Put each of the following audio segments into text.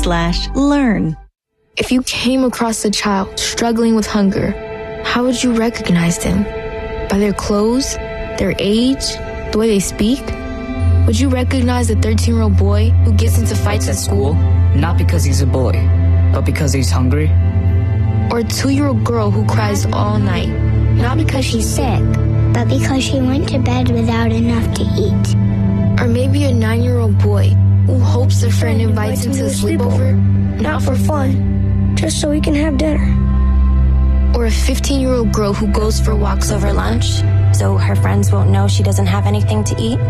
nashnopolice.org/learn. If you came across a child struggling with hunger, how would you recognize them? By their clothes, their age, the way they speak? Would you recognize a 13-year-old boy who gets into fights at school? Not because he's a boy, but because he's hungry? Or a 2-year-old girl who cries all night? Not because she's sick, but because she went to bed without enough to eat. Or maybe a 9-year-old boy who hopes a friend invites him to a sleepover, not for fun, just so he can have dinner. Or a 15-year-old girl who goes for walks over lunch, so her friends won't know she doesn't have anything to eat.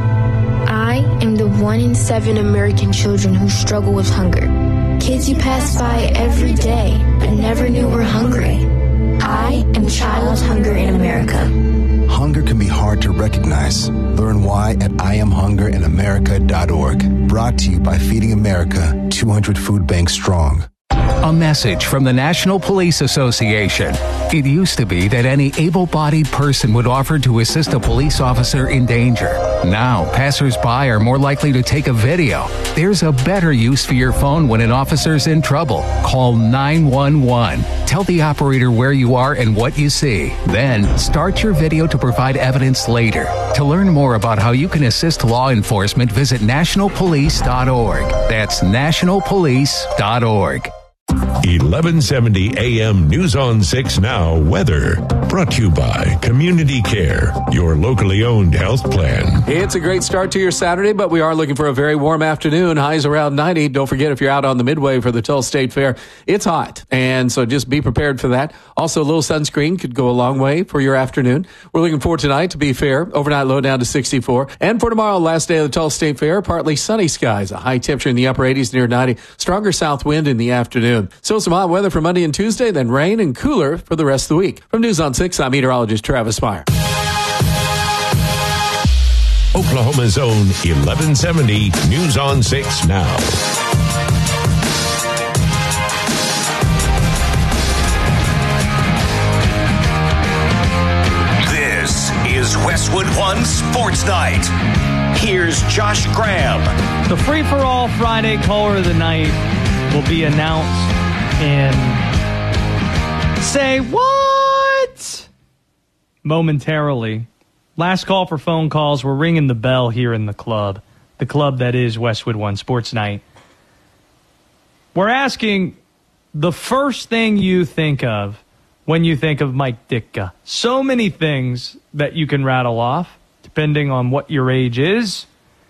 I am the 1 in 7 American children who struggle with hunger. Kids you pass by every day but never knew were hungry. I am Child Hunger in America. Hunger can be hard to recognize. Learn why at IamHungerInAmerica.org. Brought to you by Feeding America, 200 food banks strong. A message from the National Police Association. It used to be that any able-bodied person would offer to assist a police officer in danger. Now, passers-by are more likely to take a video. There's a better use for your phone when an officer's in trouble. Call 911. Tell the operator where you are and what you see. Then, start your video to provide evidence later. To learn more about how you can assist law enforcement, visit nationalpolice.org. That's nationalpolice.org. 1170 AM News on 6 Now weather. Brought to you by Community Care, your locally owned health plan. It's a great start to your Saturday, but we are looking for a very warm afternoon. Highs around 90. Don't forget, if you're out on the Midway for the Tulsa State Fair, it's hot. And so just be prepared for that. Also, a little sunscreen could go a long way for your afternoon. We're looking for tonight to be fair. Overnight low down to 64. And for tomorrow, last day of the Tulsa State Fair, partly sunny skies. A high temperature in the upper 80s near 90. Stronger south wind in the afternoon. So some hot weather for Monday and Tuesday, then rain and cooler for the rest of the week. From News on 6, I'm meteorologist Travis Meyer. Oklahoma's own 1170 News on 6 Now. This is Westwood One Sports Night. Here's Josh Graham. The free-for-all Friday caller of the night will be announced in Say What? Momentarily. Last call for phone calls. We're ringing the bell here in the club that is Westwood One Sports Night. We're asking the first thing you think of when you think of Mike Ditka. So many things that you can rattle off, depending on what your age is.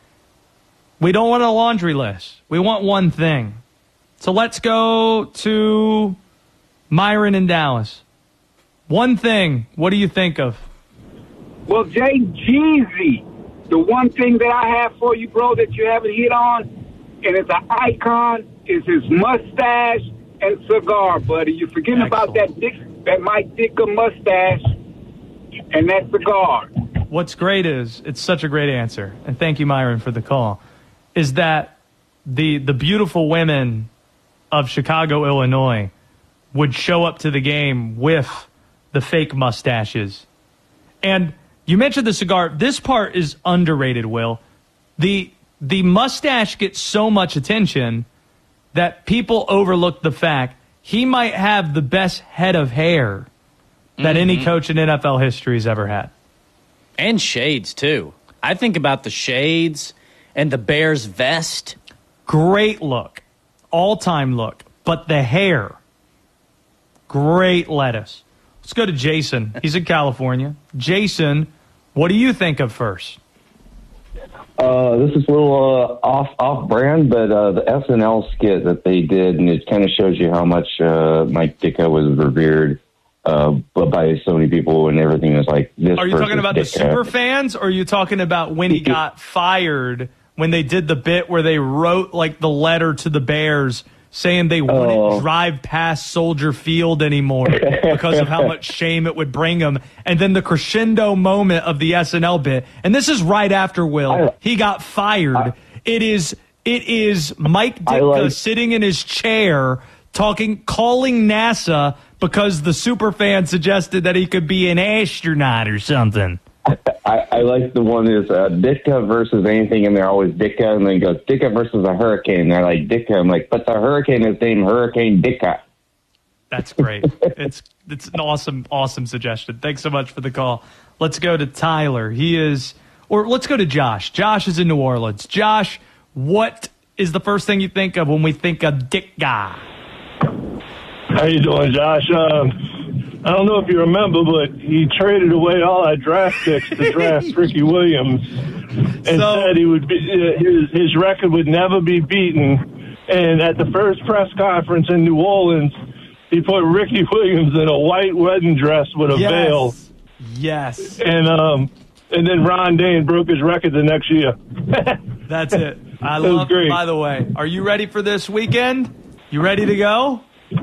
We don't want a laundry list. We want one thing. So let's go to Myron in Dallas. One thing, what do you think of? Well, Jay Jeezy, the one thing that I have for you, bro, that you haven't hit on, and it's an icon, is his mustache and cigar, buddy. You're forgetting about that Mike Ditka mustache and that cigar. What's great is, it's such a great answer, and thank you, Myron, for the call, is that the beautiful women of Chicago, Illinois, would show up to the game with the fake mustaches. And you mentioned the cigar. This part is underrated, Will. The mustache gets so much attention that people overlook the fact he might have the best head of hair that any coach in NFL history has ever had. And shades, too. I think about the shades and the Bears vest. Great look. All-time look. But the hair, great lettuce. Let's go to Jason. He's in California. Jason, what do you think of first? This is a little off-brand, but the SNL skit that they did, and it kind of shows you how much Mike Ditka was revered by so many people, and everything is like this. Are you talking about the super fans, or are you talking about when he got fired, when they did the bit where they wrote like the letter to the Bears saying they wouldn't drive past Soldier Field anymore because of how much shame it would bring them. And then the crescendo moment of the SNL bit. And this is right after Will. He got fired. It is Mike Ditka sitting in his chair calling NASA because the superfan suggested that he could be an astronaut or something. I like the one is Ditka versus anything, and they're always Ditka, and then he goes Ditka versus a hurricane. And they're like Ditka. I'm like, but the hurricane is named Hurricane Ditka. That's great. It's an awesome suggestion. Thanks so much for the call. Let's go to Tyler. Let's go to Josh. Josh is in New Orleans. Josh, what is the first thing you think of when we think of Ditka? How you doing, Josh? I don't know if you remember, but he traded away all our draft picks to draft Ricky Williams, and said he would be, his record would never be beaten. And at the first press conference in New Orleans, he put Ricky Williams in a white wedding dress with a veil. Yes. And then Ron Dane broke his record the next year. That's it. I love it. By the way, are you ready for this weekend? You ready to go?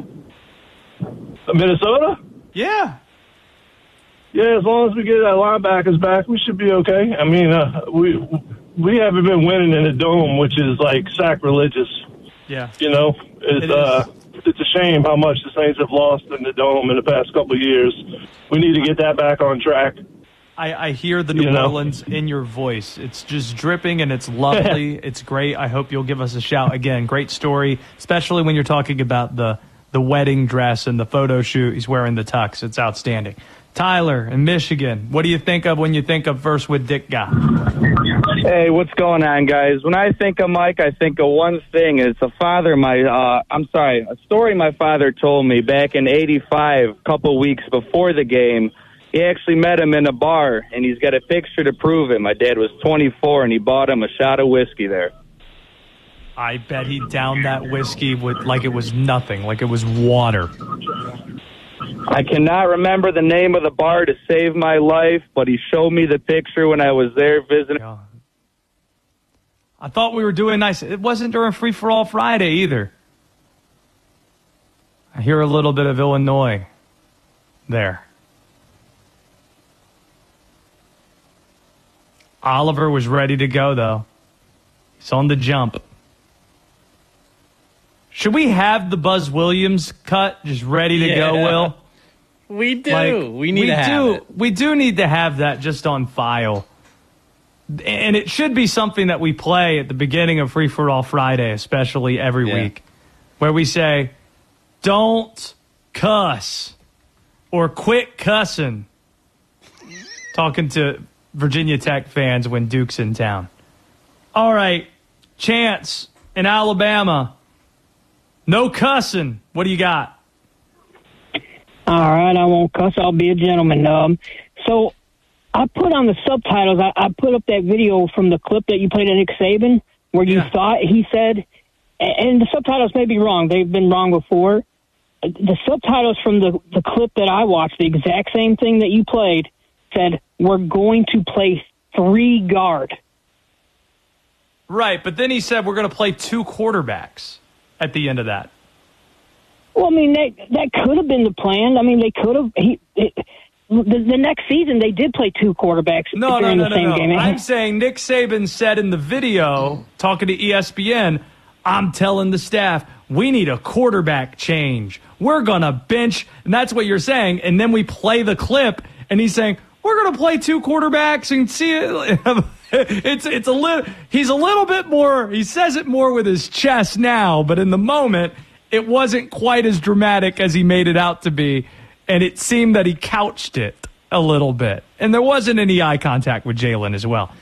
Minnesota? Yeah. Yeah, as long as we get our linebackers back, we should be okay. I mean, we haven't been winning in the Dome, which is like sacrilegious. Yeah. You know, it's a shame how much the Saints have lost in the Dome in the past couple of years. We need to get that back on track. I hear the New Orleans in your voice. It's just dripping, and it's lovely. It's great. I hope you'll give us a shout again. Great story, especially when you're talking about the wedding dress and the photo shoot. He's wearing the tux. It's outstanding. Tyler in Michigan, what do you think of when you think of First with Ditka? Hey, what's going on, guys? When I think of Mike, I think of one thing. It's a story my father told me back in '85, a couple weeks before the game. He actually met him in a bar, and he's got a picture to prove it. My dad was 24, and he bought him a shot of whiskey there. I bet he downed that whiskey like it was nothing, like it was water. I cannot remember the name of the bar to save my life, but he showed me the picture when I was there visiting. I thought we were doing nice. It wasn't during Free For All Friday either. I hear a little bit of Illinois there. Oliver was ready to go, though. He's on the jump. Should we have the Buzz Williams cut just ready to go, Will? We do. We need to have it. We do need to have that just on file. And it should be something that we play at the beginning of Free For All Friday, especially every week, where we say, don't cuss or quit cussing. Talking to Virginia Tech fans when Duke's in town. All right, Chance in Alabama. No cussing. What do you got? All right, I won't cuss. I'll be a gentleman. So I put on the subtitles. I put up that video from the clip that you played at Nick Saban where you thought he said, and the subtitles may be wrong. They've been wrong before. The subtitles from the clip that I watched, the exact same thing that you played, said, we're going to play 3 guard. Right, but then he said we're going to play 2 quarterbacks at the end of that. Well, I mean, that could have been the plan. I mean, they could have. The next season, they did play 2 quarterbacks during the same game. I'm saying Nick Saban said in the video, talking to ESPN, I'm telling the staff, we need a quarterback change. We're going to bench, and that's what you're saying. And then we play the clip, and he's saying, we're going to play 2 quarterbacks and see it. It's a little. He's a little bit more. He says it more with his chest now, but in the moment, it wasn't quite as dramatic as he made it out to be, and it seemed that he couched it a little bit, and there wasn't any eye contact with Jalen as well.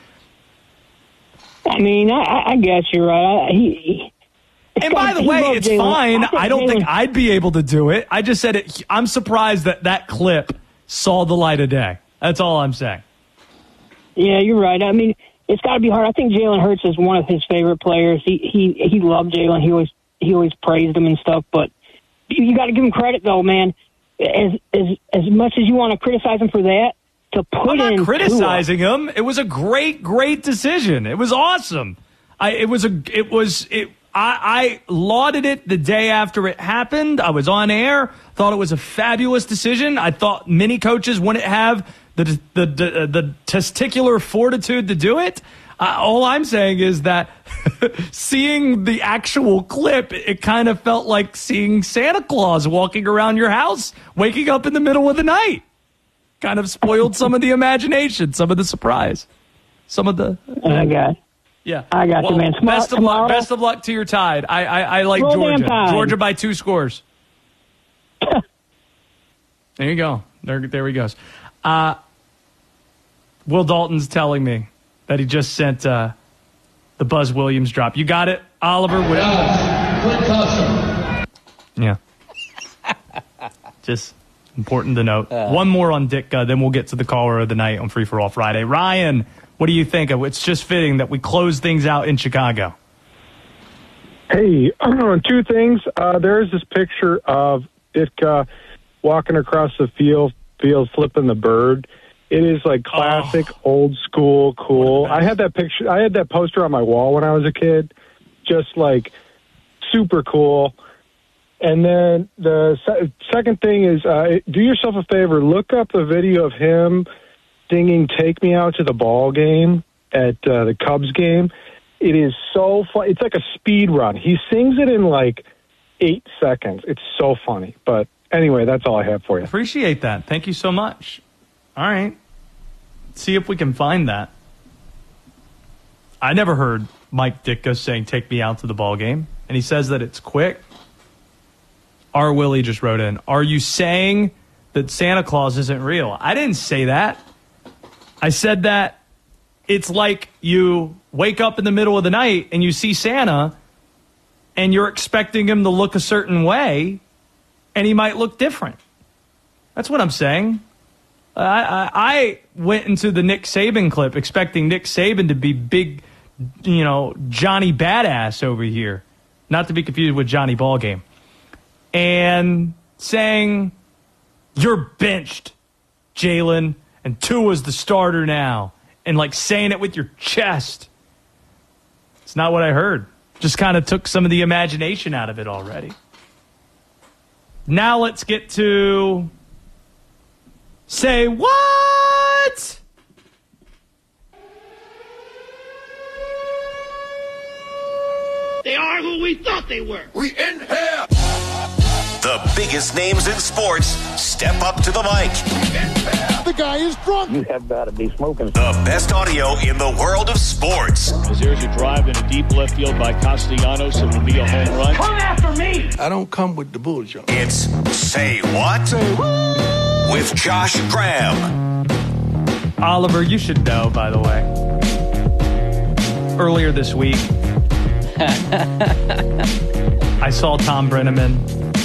I mean, I guess you're right. And by the way, it's fine. I don't think I'd be able to do it. I just said it. I'm surprised that clip saw the light of day. That's all I'm saying. Yeah, you're right. I mean, it's got to be hard. I think Jalen Hurts is one of his favorite players. He loved Jalen. He always praised him and stuff. But you got to give him credit, though, man. As much as you want to criticize him for that, to put I'm not criticizing him. It was a great decision. It was awesome. I lauded it the day after it happened. I was on air. Thought it was a fabulous decision. I thought many coaches wouldn't have the testicular fortitude to do it. All I'm saying is that seeing the actual clip, it kind of felt like seeing Santa Claus walking around your house, waking up in the middle of the night. kind of spoiled some of the imagination, some of the surprise, some of the. I got. Yeah, I got you, man. Best of luck to your Tide. I like Roll Georgia. Tide. Georgia by 2 scores. There you go. There he goes. Will Dalton's telling me that he just sent the Buzz Williams drop. You got it, Oliver? Yeah. Just important to note. One more on Ditka, then we'll get to the caller of the night on Free for All Friday. Ryan, what do you think of? It's just fitting that we close things out in Chicago. Hey, 2 things. There is this picture of Ditka walking across the field flipping the bird. It is like classic, old school, cool. I had that picture. I had that poster on my wall when I was a kid. Just like super cool. And then the second thing is, do yourself a favor. Look up the video of him singing "Take Me Out to the Ball Game" at the Cubs game. It is so fun. It's like a speed run. He sings it in like 8 seconds. It's so funny. But anyway, that's all I have for you. Appreciate that. Thank you so much. All right. See if we can find that. I never heard Mike Ditka saying "Take me out to the ball game," and he says that it's quick. R. Willie just wrote in, "Are you saying that Santa Claus isn't real?" I didn't say that. I said that it's like you wake up in the middle of the night and you see Santa and you're expecting him to look a certain way and he might look different. That's what I'm saying. I went into the Nick Saban clip expecting Nick Saban to be big, Johnny Badass over here. Not to be confused with Johnny Ballgame. And saying, "You're benched, Jalen, and Tua's the starter now." And like saying it with your chest. It's not what I heard. Just kind of took some of the imagination out of it already. Now let's get to Say What? They are who we thought they were. We in here. The biggest names in sports step up to the mic. The guy is drunk. You have got to be smoking. The best audio in the world of sports. As there's a drive in a deep left field by Castellanos, it will be a home run. Come after me. I don't come with the bullshit. It's Say What? Say what? With Josh Graham. Oliver, you should know, by the way. Earlier this week, I saw Tom Brenneman.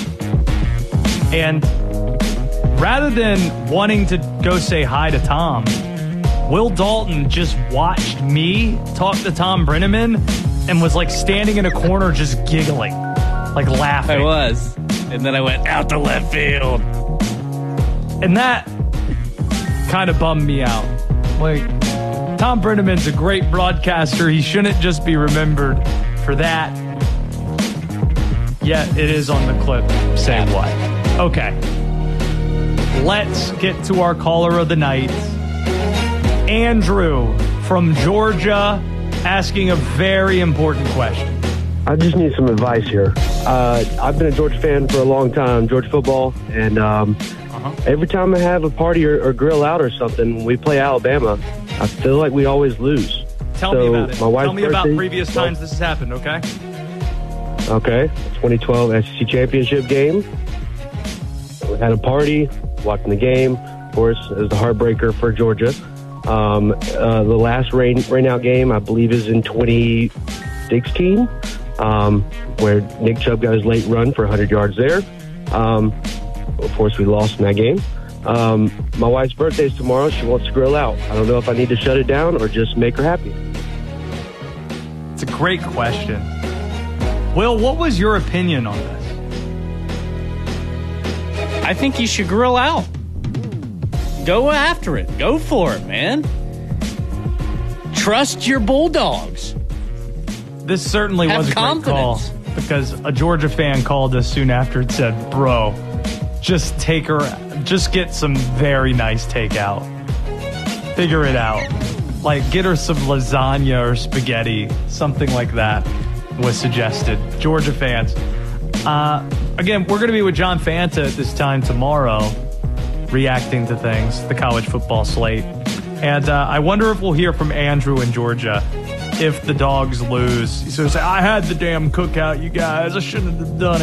And rather than wanting to go say hi to Tom, Will Dalton just watched me talk to Tom Brenneman and was like standing in a corner just giggling, like laughing. I was. And then I went out to left field. And that kind of bummed me out. Like, Tom Brenneman's a great broadcaster. He shouldn't just be remembered for that. Yet it is on the clip. Say what? Okay. Let's get to our caller of the night. Andrew from Georgia asking a very important question. I just need some advice here. I've been a Georgia fan for a long time, Georgia football, and every time I have a party or grill out or something, when we play Alabama, I feel like we always lose. Tell me about it. Tell me about previous times this has happened, okay? Okay. 2012 SEC championship game. We had a party, watching the game. Of course, it was the heartbreaker for Georgia. The last rain out game, I believe, is in 2016, where Nick Chubb got his late run for 100 yards there. Of course, we lost in that game. My wife's birthday is tomorrow. She wants to grill out. I don't know if I need to shut it down or just make her happy. It's a great question. Will, what was your opinion on this? I think you should grill out. Go after it. Go for it, man. Trust your Bulldogs. This certainly was a great call because a Georgia fan called us soon after and said, "Bro, just get some very nice takeout. Figure it out. Like, get her some lasagna or spaghetti." Something like that was suggested. Georgia fans. Again, we're going to be with John Fanta at this time tomorrow. reacting to things, the college football slate. And I wonder if we'll hear from Andrew in Georgia if the Dogs lose. So say, I had the damn cookout, you guys. I shouldn't have done it.